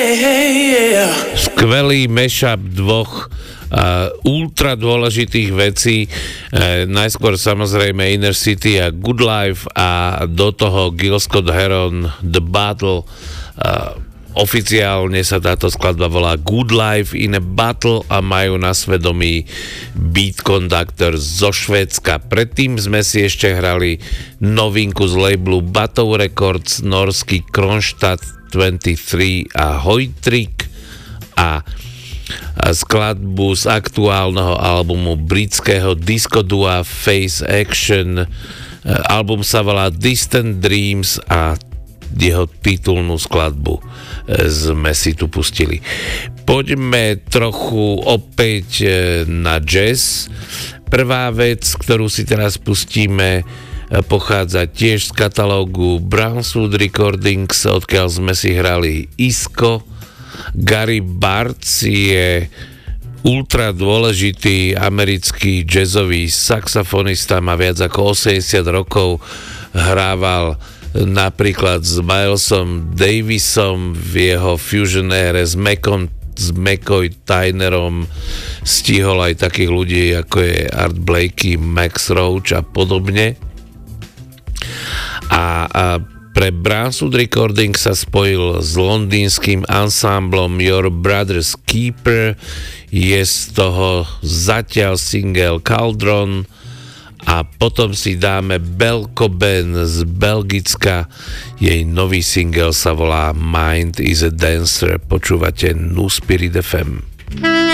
Skvelý mashup dvoch ultra dôležitých vecí. Najskôr samozrejme Inner City a Good Life a do toho Gil Scott-Heron The Battle. Oficiálne sa táto skladba volá Good Life in a Battle a majú na svedomí Beat Conductor zo Švédska. Predtým sme si ešte hrali novinku z labelu Battle Records, norský Kronstadt 23 a Hoytrik a skladbu z aktuálneho albumu britského disco dua Face Action. Album sa volá Distant Dreams a jeho titulnú skladbu sme si tu pustili. Poďme trochu opäť na jazz. Prvá vec, ktorú si teraz pustíme, pochádza tiež z katalógu Brownswood Recordings, odkiaľ sme si hrali Isco. Gary Bartz je ultra dôležitý americký jazzový saxofonista, má viac ako 80 rokov, hrával napríklad s Milesom Davisom v jeho fusion ére, s McCoy Tynerom, stihol aj takých ľudí ako je Art Blakey, Max Roach a podobne. A pre Brownswood Recording sa spojil s londýnskym ansámblom Your Brother's Keeper, je z toho zatiaľ single Cauldron a potom si dáme Belle Coben z Belgicka, jej nový single sa volá Mind is a Dancer. Počúvate New Spirit FM.